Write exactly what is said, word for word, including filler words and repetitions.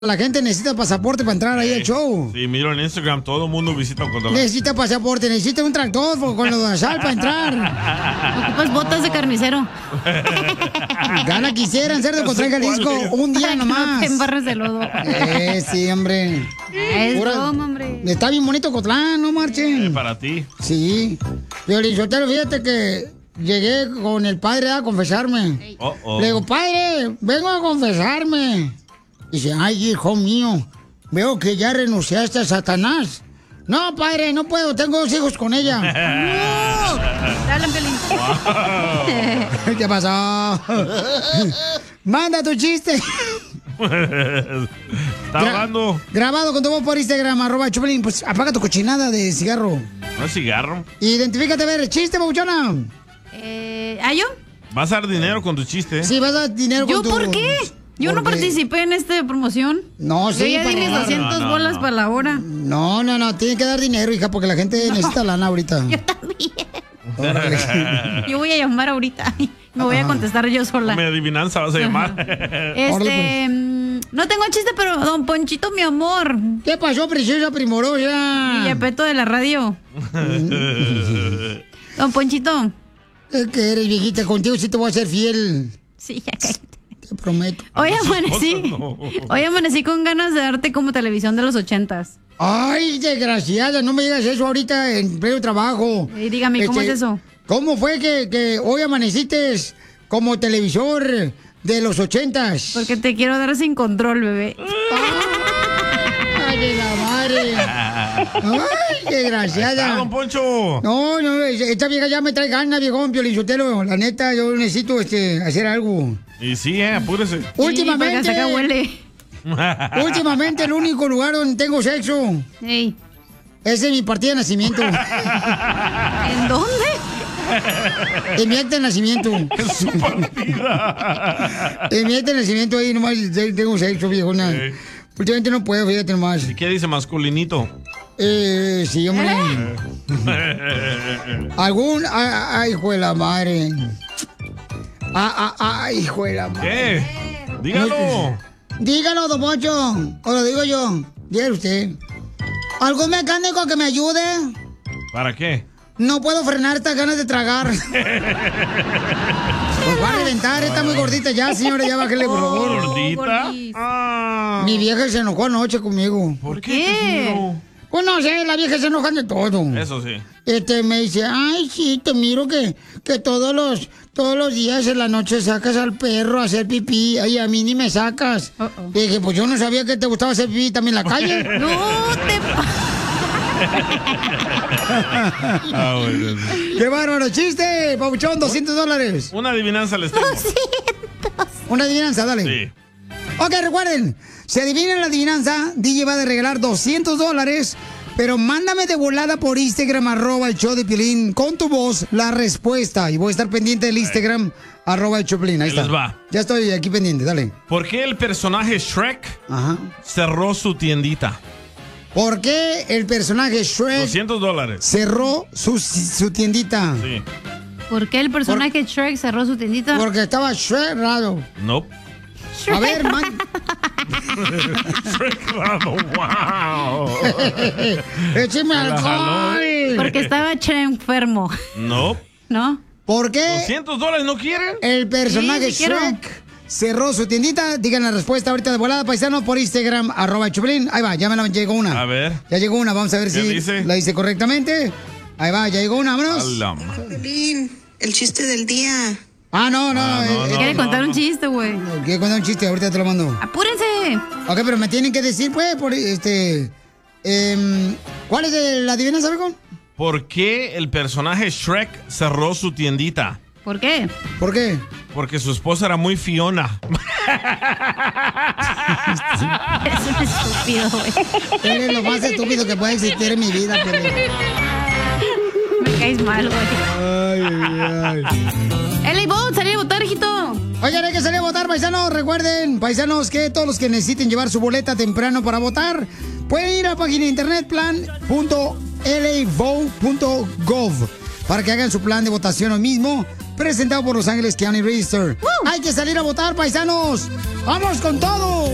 La gente necesita pasaporte para entrar ahí al show. Sí, miro en Instagram, todo el mundo visita Ocotlán. Necesita pasaporte, necesita un tractor con lo de sal para entrar. Ocupas botas de carnicero. Gana quisieran ser de Ocotlán, Jalisco, un día nomás. En barras de lodo. Eh, sí, hombre. Es Pura- broma, hombre. Está bien bonito Ocotlán, no marchen. Eh, para ti. Sí. Piolín Sotelo, fíjate que llegué con el padre a confesarme. Oh, oh. Le digo, padre, vengo a confesarme. Dice, ay, hijo mío, veo que ya renunciaste a Satanás. No, padre, no puedo, tengo dos hijos con ella. ¡No! Hablan, Pelín. ¿Qué pasó? Manda tu chiste. Está Gra- hablando. Grabado con tu voz por Instagram, arroba Chupelín. Pues apaga tu cochinada de cigarro. ¿No es cigarro? Identifícate, a ver, chiste, babuchona. Eh, ¿Ah, yo? Vas a dar dinero con tu chiste. Sí, vas a dar dinero ¿Yo con tu... por qué? Yo no Porque- participé en esta promoción. No, sí, Yo ya di para- mis doscientas No, no, bolas no. para la hora. No, no, no, tiene que dar dinero, hija, porque la gente necesita lana ahorita. Yo también. Órale. Yo voy a llamar ahorita. Me voy a contestar yo sola. Mi adivinanza vas a llamar. Órale, Este, mm, no tengo chiste, pero don Ponchito, mi amor. ¿Qué pasó, preciosa primorosa? Y Yepeto de la radio. Don Ponchito. Es que eres viejita, contigo sí te voy a ser fiel. Sí, ya cállate. Te prometo. Hoy sus amanecí. cosas, no. Hoy amanecí con ganas de darte como televisión de los ochentas. Ay, desgraciada, no me digas eso ahorita en pleno trabajo. Y dígame, ¿cómo Este, es eso? ¿Cómo fue que, que hoy amaneciste como televisor de los ochentas? Porque te quiero dar sin control, bebé. Ay, de la madre. Ay, desgraciada. ¡Ah, don Poncho! No, no, esta vieja ya me trae ganas, viejón, Piolín Sotelo. La neta, yo necesito este, hacer algo. Y sí, eh, apúrese. Últimamente, Sí, porque hasta acá huele. últimamente el único lugar donde tengo sexo Ey, es en mi partida de nacimiento. ¿en dónde? En mi acta de nacimiento. Su partida. En mi acta de nacimiento ahí nomás tengo sexo, viejona. Ok. Últimamente no puedo, fíjate nomás. ¿Y qué dice masculinito? Eh, sí, hombre. Algún... Ay, ay, hijo de la madre. Ah, ah, ay, hijo de la madre. ¿Qué? Dígalo. Dígalo, don Poncho. O lo digo yo. Dígalo usted. ¿Algún mecánico que me ayude? ¿Para qué? No puedo frenar estas ganas de tragar. Pues va a reventar, está muy gordita ya, señora, ya bájale, por favor. ¿Gordita? gordis. Ah. Mi vieja se enojó anoche conmigo. ¿Por qué? qué? Casimiro? Pues no sé, la vieja se enoja de todo. Eso sí. Este, me dice, ay, sí, te miro que, que todos los, todos los días en la noche sacas al perro a hacer pipí. Ay, a mí ni me sacas. Uh-oh. Le dije, pues yo no sabía que te gustaba hacer pipí también en la calle. No te... pa- Ah, bueno. ¡Qué bárbaro! ¡Chiste! Pabuchón, doscientos dólares. Una adivinanza les tengo. Una adivinanza, dale. Sí. Ok, recuerden, si adivinan la adivinanza, D J va a regalar doscientos dólares, pero mándame de volada por Instagram, arroba el show de Piolín, con tu voz, la respuesta. Y voy a estar pendiente del Instagram, arroba el show de Piolín. Ahí Ahí está. les va. Ya estoy aquí pendiente, dale. ¿Por qué el personaje Shrek Ajá. cerró su tiendita? ¿Por qué el personaje Shrek doscientos dólares. cerró su, su tiendita? Sí. ¿Por qué el personaje Shrek cerró su tiendita? Porque estaba Shrek raro. Nope. A ver, man. Shrek raro, wow. ¡Écheme la jaló. alcohol! Porque estaba Shrek enfermo, Nope. ¿no? ¿Por qué ¿doscientos dólares no quieren? el personaje Sí, sí quiero. Shrek cerró su tiendita? Digan la respuesta ahorita de volada, paisano, por Instagram, arroba el Choplin. Ahí va, ya me la llegó una. A ver. Ya llegó una, vamos a ver ¿Qué si dice? la hice correctamente. Ahí va, ya llegó una, A vámonos. la ma- Piolín, el chiste del día. Ah, no, no, Ah, no, eh, no. Quiere contar un chiste, güey. eh, quiero contar un chiste, ahorita te lo mando. ¡Apúrense! Ok, pero me tienen que decir, pues, por este... em, ¿cuál es el- la adivinanza, Becón? ¿Por qué el personaje Shrek cerró su tiendita? ¿Por qué? ¿Por qué? Porque su esposa era muy Fiona. Eres un estúpido, güey. Eres lo más estúpido que puede existir en mi vida, pero... Me caes mal, güey. Ay, ay, ay. L A Vote, salí a votar, hijito. Oigan, hay que salir a votar, paisanos. Recuerden, paisanos, que todos los que necesiten llevar su boleta temprano para votar, pueden ir a la página de internet plan punto l a vote punto gov para que hagan su plan de votación hoy mismo, presentado por Los Ángeles County Register. Hay que salir a votar, paisanos. ¡Vamos con todo!